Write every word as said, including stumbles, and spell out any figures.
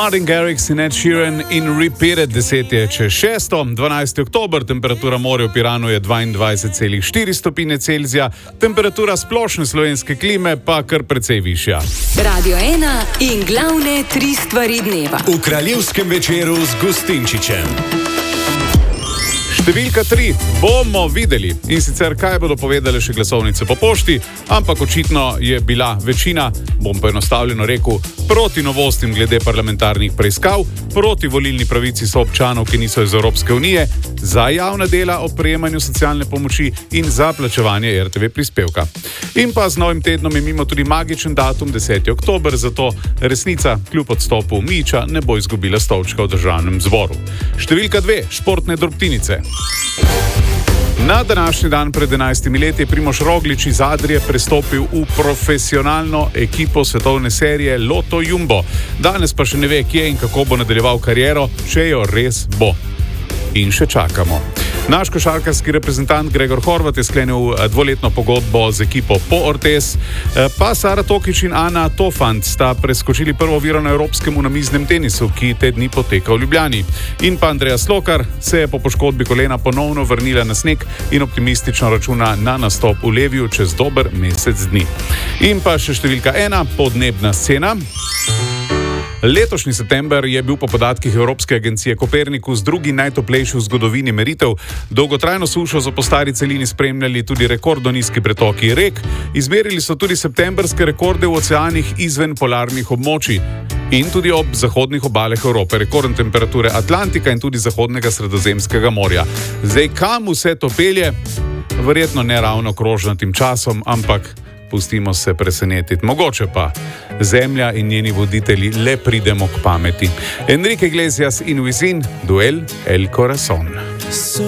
Martin Garrix in Ed Sheeran in Repeated, deset je čez šesto, dvanajsti oktober, temperatura morja v Piranu je dvaindvajset celih štiri stopinje Celzija, temperatura splošne slovenske klime pa kar precej višja. Radio ena in glavne tri stvari dneva. V kraljevskem večeru z Gustinčičem. Številka tri. Bomo videli. In sicer, kaj bodo povedale še glasovnice po pošti, ampak očitno je bila večina, bom poenostavljeno rekel, proti novostim glede parlamentarnih preiskav, proti volilni pravici soobčanov, ki niso iz Evropske unije, za javna dela o prejemanju socialne pomoči in za plačevanje er te ve prispevka. In pa z novim tednom je mimo tudi magičen datum, deseti oktober, zato resnica kljub odstopu Mića ne bo izgubila stolčka v državnem zboru. Številka dve. Športne drobtinice. Na današnji dan pred enajstimi leti je Primož Roglič iz Adrije prestopil v profesionalno ekipo svetovne serije Lotto Jumbo. Danes pa še ne ve, kje in kako bo nadaljeval kariero, če jo res bo. In še čakamo. Naš košarkarski reprezentant Gregor Horvat je sklenil dvoletno pogodbo z ekipo Po Ortez, pa Sara Tokić in Ana Tofant sta preskočili prvo oviro na evropskem namiznem tenisu, ki te dni poteka v Ljubljani. In pa Andreja Slokar se je po poškodbi kolena ponovno vrnila na sneg in optimistično računa na nastop v Leviju čez dober mesec dni. In pa še številka ena, podnebna scena. Letošnji september je bil po podatkih Evropske agencije Copernicus drugi najtoplejši v zgodovini meritev. Dolgotrajno sušo so po stari celini spremljali tudi rekordno nizki pretoki rek, izmerili so tudi septemberske rekorde v oceanih izven polarnih območij in tudi ob zahodnih obalah Evrope, rekordne temperature Atlantika in tudi zahodnega Sredozemskega morja. Zdaj, kam vse to pelje? Verjetno ne ravno krožnatim časom, ampak pustimo se presenetiti. Mogoče pa Zemlja in njeni voditelji le pridemo k pameti. Enrique Iglesias in Wisin, Duel El Corazón.